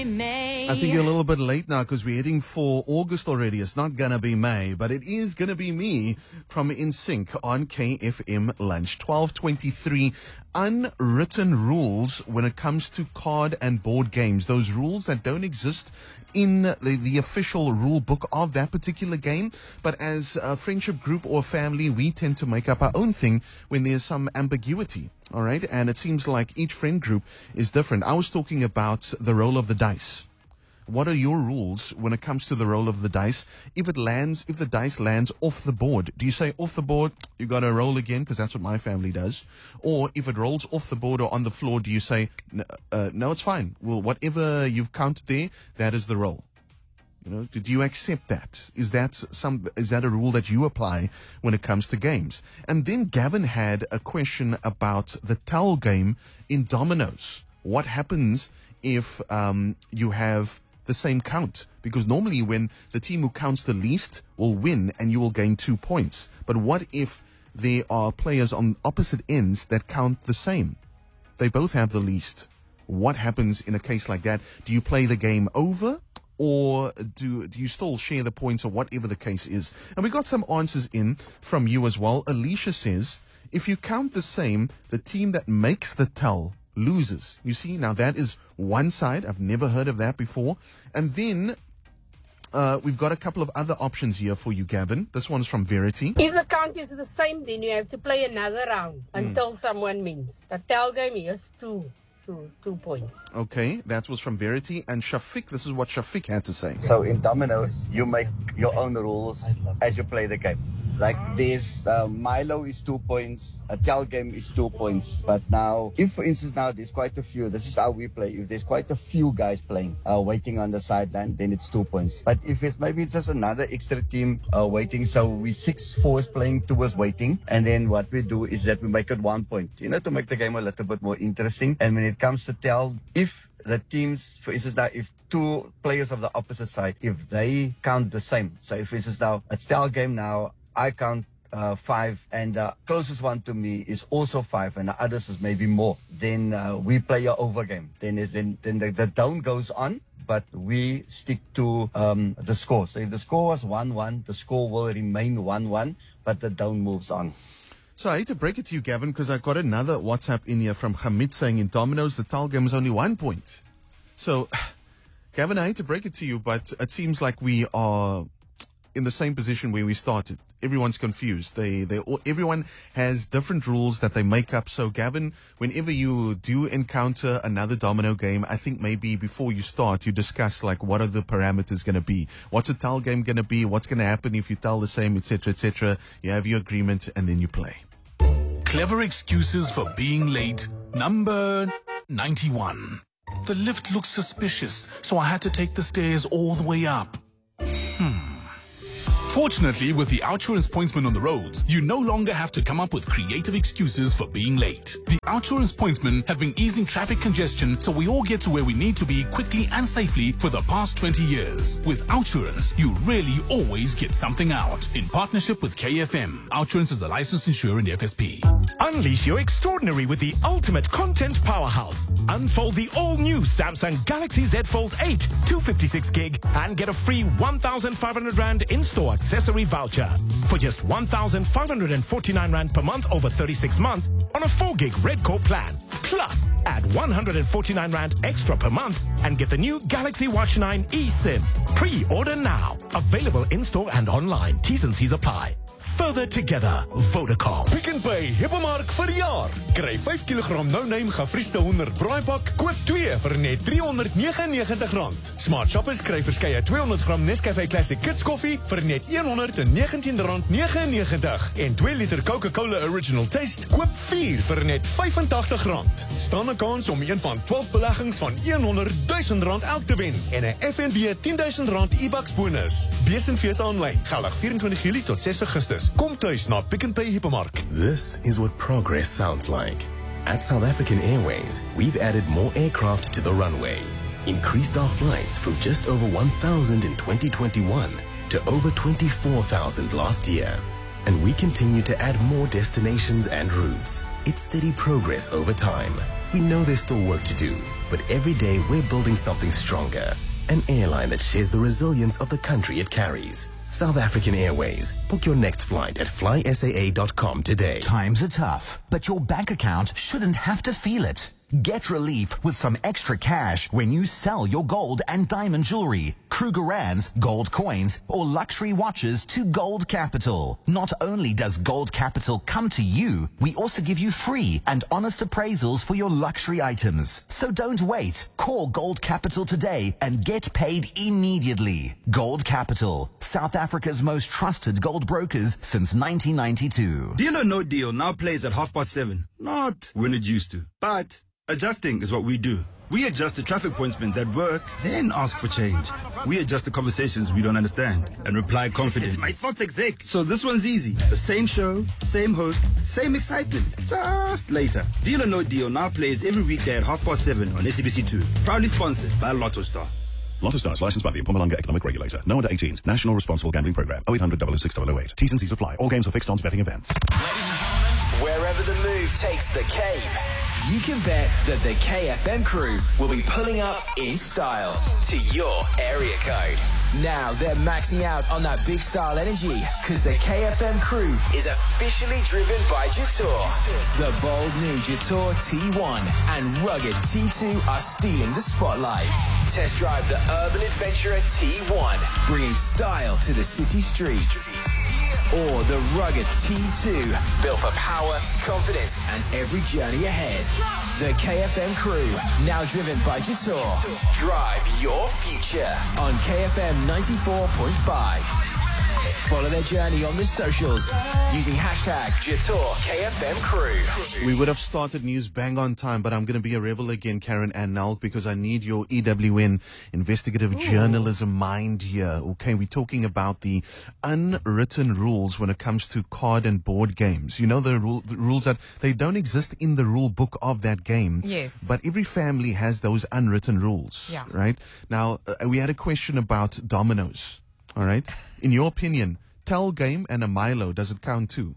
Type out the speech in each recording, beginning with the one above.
May. I think you're a little bit late now because we're heading for August already. It's not going to be May, but it is going to be me from InSync on KFM Lunch. 12:23. Unwritten rules when it comes to card and board games. Those rules that don't exist in the official rule book of that particular game. But as a friendship group or family, we tend to make up our own thing when there's some ambiguity. All right. And it seems like each friend group is different. I was talking about the roll of the dice. What are your rules when it comes to the roll of the dice? If the dice lands off the board, do you say off the board, you got to roll again? Because that's what my family does. Or if it rolls off the board or on the floor, do you say, no, it's fine. Well, whatever you've counted there, that is the roll. You know, do you accept that? Is that a rule that you apply when it comes to games? And then Gavin had a question about the towel game in dominoes. What happens if you have the same count? Because normally when the team who counts the least will win and you will gain 2 points. But what if there are players on opposite ends that count the same? They both have the least. What happens in a case like that? Do you play the game over? Or do you still share the points or whatever the case is? And we got some answers in from you as well. Alicia says, if you count the same, the team that makes the tell loses. You see, now that is one side. I've never heard of that before. And then we've got a couple of other options here for you, Gavin. This one's from Verity. If the count is the same, then you have to play another round until someone wins. The tell game is 2 points. Okay, that was from Verity. And Shafiq, this is what Shafiq had to say. So in dominoes, you make your own rules as you play the game. Like there's Milo is 2 points, a tell game is 2 points. But now, if for instance now there's quite a few, this is how we play. If there's quite a few guys playing, waiting on the sideline, then it's 2 points. But if it's maybe it's just another extra team waiting, so we 6-4 is playing towards waiting, and then what we do is that we make it 1 point, you know, to make the game a little bit more interesting. And when it comes to tell, if the teams, for instance now, if two players of the opposite side, if they count the same, so if for instance now it's tell game now, I count 5, and the closest one to me is also 5, and the others is maybe more. Then we play a over game. Then the down goes on, but we stick to the score. So if the score was 1-1, the score will remain 1-1, but the down moves on. So I hate to break it to you, Gavin, because I got another WhatsApp in here from Hamid saying in dominoes the towel game is only 1 point. So, Gavin, I hate to break it to you, but it seems like we are in the same position where we started. Everyone's confused. Everyone has different rules that they make up. So, Gavin, whenever you do encounter another domino game, I think maybe before you start, you discuss like what are the parameters going to be? What's a towel game going to be? What's going to happen if you tell the same, etc., etc. You have your agreement and then you play. Clever excuses for being late. Number 91. The lift looks suspicious, so I had to take the stairs all the way up. Fortunately, with the Outsurance Pointsman on the roads, you no longer have to come up with creative excuses for being late. The Outsurance Pointsmen have been easing traffic congestion so we all get to where we need to be quickly and safely for the past 20 years. With Outsurance, you really always get something out. In partnership with KFM, Outsurance is a licensed insurer in the FSP. Unleash your extraordinary with the ultimate content powerhouse. Unfold the all-new Samsung Galaxy Z Fold 8 256 gig and get a free 1,500 Rand in-store accessory voucher for just 1,549 Rand per month over 36 months on a 4 gig Red Core plan. Plus, add 149 Rand extra per month and get the new Galaxy Watch 9 eSIM. Pre-order now. Available in-store and online. T's and C's apply. Further together, Vodacom. Pick n Pay Hippomark vir jaar. Kry 5 kg no-name gevriesde hoender braaipak, koop 2 vir net R399. Smart shoppers kry verskeie 200 gram Nescafe Classic Kids koffie vir net R119,99 en 2 liter Coca-Cola Original Taste koop 4 vir net R85. Staan 'n kans om een van 12 beleggings van R100,000 elk te wen en 'n FNB R10,000 e-bucks bonus. Besenfees aanlyn, geldig 24 Julie tot 6 Augustus. Kom thuis na Pick n Pay Hippomark. This is what progress sounds like. At South African Airways, we've added more aircraft to the runway, increased our flights from just over 1,000 in 2021 to over 24,000 last year. And we continue to add more destinations and routes, it's steady progress over time. We know there's still work to do, but every day we're building something stronger. An airline that shares the resilience of the country it carries. South African Airways. Book your next flight at flysaa.com today. Times are tough, but your bank account shouldn't have to feel it. Get relief with some extra cash when you sell your gold and diamond jewelry, Krugerrands, gold coins, or luxury watches to Gold Capital. Not only does Gold Capital come to you, we also give you free and honest appraisals for your luxury items. So don't wait. Call Gold Capital today and get paid immediately. Gold Capital, South Africa's most trusted gold brokers since 1992. Deal or No Deal now plays at 7:30. Not when it used to, but adjusting is what we do. We adjust the traffic pointsmen that work, then ask for change. We adjust the conversations we don't understand and reply confidently. My thoughts exec. So this one's easy. The same show, same host, same excitement. Just later. Deal or No Deal now plays every weekday at 7:30 on SABC2. Proudly sponsored by Lotto Star. Lotto Star is licensed by the Mpumalanga Economic Regulator. No under 18s. National Responsible Gambling Program. 0800 006 008. T's and C's apply. All games are fixed odds betting events. Ladies and gentlemen, wherever the move takes the Cape, you can bet that the KFM crew will be pulling up in style to your area code. Now they're maxing out on that big style energy because the KFM crew is officially driven by Jatour. The bold new Jatour T1 and rugged T2 are stealing the spotlight. Test drive the urban adventurer T1, bringing style to the city streets. Or the rugged T2, built for power, confidence, and every journey ahead. The KFM crew, now driven by Jatour. Drive your future on KFM 94.5. Follow their journey on the socials using hashtag JatourKFMCrew. We would have started news bang on time, but I'm going to be a rebel again, Karen and Nalk, because I need your EWN investigative journalism mind here. Okay, we're talking about the unwritten rules when it comes to card and board games. You know, the rules that they don't exist in the rule book of that game. Yes. But every family has those unwritten rules, right? Now, we had a question about dominoes. All right. In your opinion, tell game and a Milo, does it count too?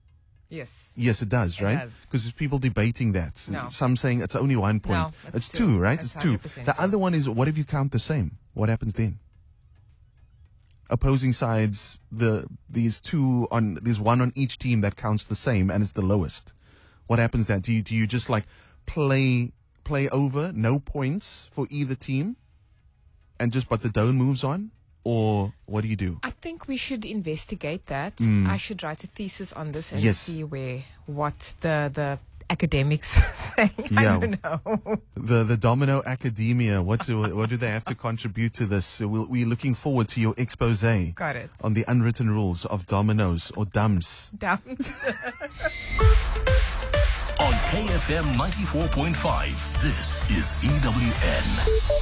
Yes. Yes, it does, right? Because there's people debating that. No. Some saying it's only 1 point. No, it's two, right? It's It's two. 100% The other one is, what if you count the same? What happens then? Opposing sides, there's one on each team that counts the same and it's the lowest. What happens then? Do you just like play over, no points for either team, and but the dough moves on? Or what do you do? I think we should investigate that. I should write a thesis on this and see what the academics say. Yeah. I don't know. The Domino Academia, what do they have to contribute to this? We're looking forward to your expose Got it. on the unwritten rules of dominoes or dums. Dumb. On KFM 94.5, this is EWN.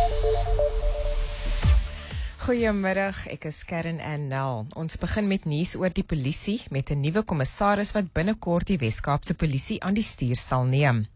Goeiemiddag, ek is Karen en Nel. Ons begin met nuus oor die polisie met 'n nuwe kommissaris wat binnekort die Wes-Kaapse polisie aan die stuur sal neem.